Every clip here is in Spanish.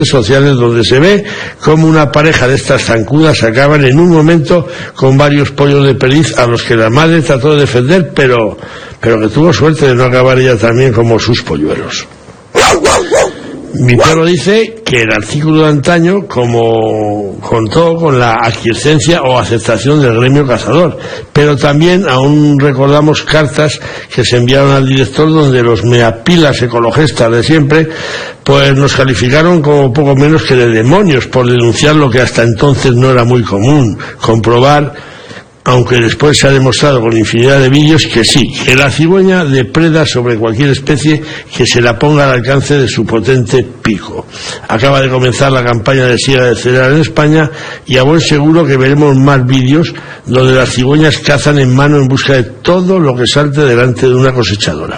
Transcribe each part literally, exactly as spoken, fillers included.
sociales, donde se ve como una pareja de estas zancudas acaban en un momento con varios pollos de perdiz a los que la madre trató de defender, pero, pero que tuvo suerte de no acabar ella también como sus polluelos. Mi perro dice que el artículo de antaño, como contó con la aquiescencia o aceptación del gremio cazador, pero también aún recordamos cartas que se enviaron al director donde los meapilas ecologistas de siempre pues nos calificaron como poco menos que de demonios por denunciar lo que hasta entonces no era muy común, comprobar, aunque después se ha demostrado con infinidad de vídeos, que sí, que la cigüeña depreda sobre cualquier especie que se la ponga al alcance de su potente pico. Acaba de comenzar la campaña de siega de cereal en España y a buen seguro que veremos más vídeos donde las cigüeñas cazan en mano en busca de todo lo que salte delante de una cosechadora.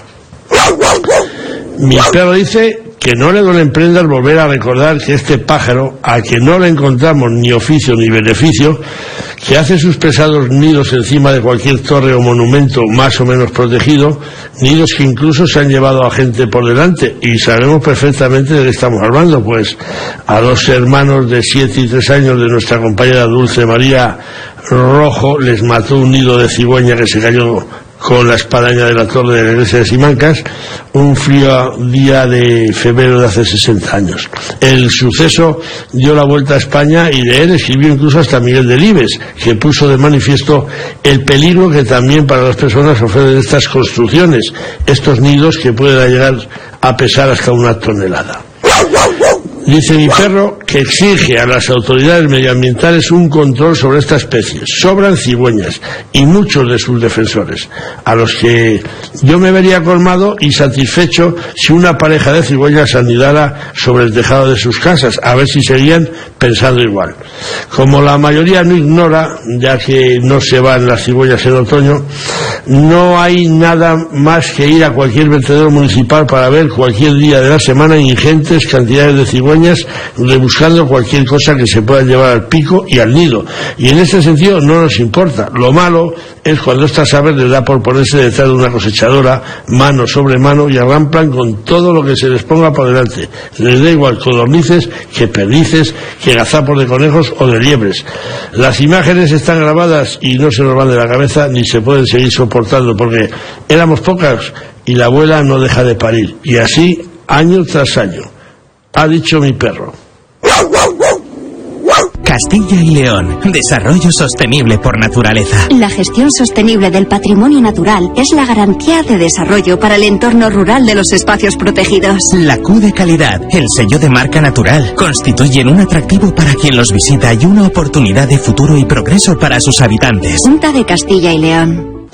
Mi perro dice que no le duelen prendas volver a recordar que este pájaro, a que no le encontramos ni oficio ni beneficio, que hace sus pesados nidos encima de cualquier torre o monumento más o menos protegido, nidos que incluso se han llevado a gente por delante, y sabemos perfectamente de qué estamos hablando, pues a dos hermanos de siete y tres años de nuestra compañera Dulce María Rojo les mató un nido de cigüeña que se cayó con la espadaña de la torre de la iglesia de Simancas un frío día de febrero de hace sesenta años. El suceso dio la vuelta a España y de él escribió incluso hasta Miguel Delibes, que puso de manifiesto el peligro que también para las personas ofrecen estas construcciones, estos nidos que pueden llegar a pesar hasta una tonelada. Dice mi perro que exige a las autoridades medioambientales un control sobre esta especie. Sobran cigüeñas y muchos de sus defensores, a los que yo me vería colmado y satisfecho si una pareja de cigüeñas anidara sobre el tejado de sus casas, a ver si seguían pensando igual. Como la mayoría no ignora, ya que no se van las cigüeñas en otoño, no hay nada más que ir a cualquier vertedero municipal para ver cualquier día de la semana ingentes cantidades de cigüeñas rebuscando cualquier cosa que se pueda llevar al pico y al nido, y en este sentido no nos importa. Lo malo es cuando estas aves les da por ponerse detrás de una cosechadora, mano sobre mano, y arramplan con todo lo que se les ponga por delante. Les da igual codornices que perdices, que gazapos de conejos o de liebres. Las imágenes están grabadas y no se nos van de la cabeza ni se pueden seguir soportando, porque éramos pocas y la abuela no deja de parir, y así año tras año. Ha dicho mi perro. Castilla y León. Desarrollo sostenible por naturaleza. La gestión sostenible del patrimonio natural es la garantía de desarrollo para el entorno rural de los espacios protegidos. La Q de calidad, el sello de marca natural, constituyen un atractivo para quien los visita y una oportunidad de futuro y progreso para sus habitantes. Junta de Castilla y León.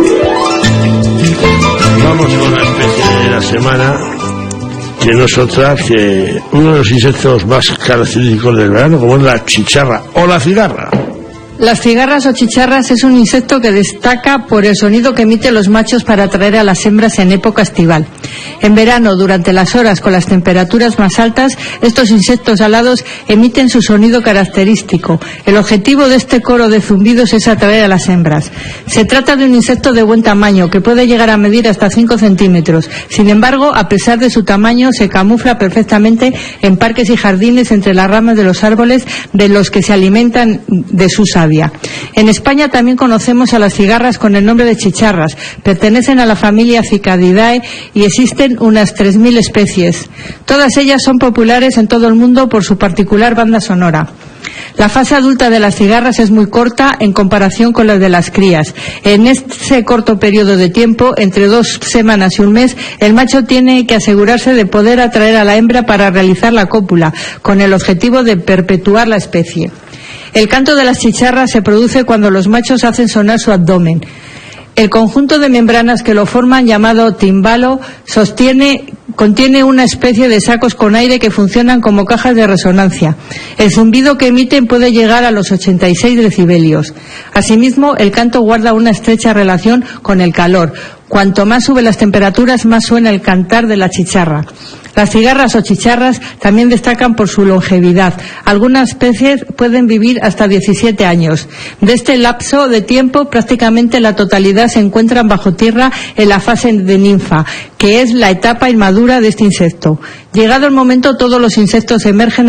Vamos con la especie de la semana, que no es otra que uno de los insectos más característicos del verano, como es la chicharra o la cigarra. Las cigarras o chicharras es un insecto que destaca por el sonido que emiten los machos para atraer a las hembras en época estival. En verano, durante las horas con las temperaturas más altas, estos insectos alados emiten su sonido característico. El objetivo de este coro de zumbidos es atraer a las hembras. Se trata de un insecto de buen tamaño, que puede llegar a medir hasta cinco centímetros. Sin embargo, a pesar de su tamaño, se camufla perfectamente en parques y jardines entre las ramas de los árboles de los que se alimentan de su savia. En España también conocemos a las cigarras con el nombre de chicharras. Pertenecen a la familia Cicadidae y existen unas tres mil especies. Todas ellas son populares en todo el mundo por su particular banda sonora. La fase adulta de las cigarras es muy corta en comparación con la de las crías. En ese corto periodo de tiempo, entre dos semanas y un mes, el macho tiene que asegurarse de poder atraer a la hembra para realizar la cópula, con el objetivo de perpetuar la especie. El canto de las chicharras se produce cuando los machos hacen sonar su abdomen. El conjunto de membranas que lo forman, llamado timbalo, sostiene, contiene una especie de sacos con aire que funcionan como cajas de resonancia. El zumbido que emiten puede llegar a los ochenta y seis decibelios. Asimismo, el canto guarda una estrecha relación con el calor. Cuanto más suben las temperaturas, más suena el cantar de la chicharra. Las cigarras o chicharras también destacan por su longevidad. Algunas especies pueden vivir hasta diecisiete años. De este lapso de tiempo, prácticamente la totalidad se encuentran bajo tierra en la fase de ninfa, que es la etapa inmadura de este insecto. Llegado el momento, todos los insectos emergen